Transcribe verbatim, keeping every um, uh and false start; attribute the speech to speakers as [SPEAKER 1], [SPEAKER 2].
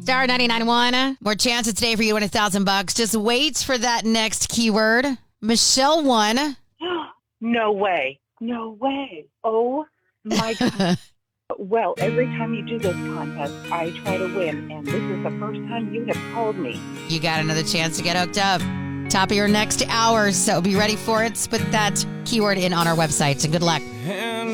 [SPEAKER 1] Star ninety-nine point one. More chances today for you to win a thousand bucks. Just wait for that next keyword. Michelle won.
[SPEAKER 2] No way. No way. Oh, my God. Well, every time you do this contest, I try to win, and this is the first time you have called me.
[SPEAKER 1] You got another chance to get hooked up. Top of your next hour, so be ready for it. Put that keyword in on our website, and good luck.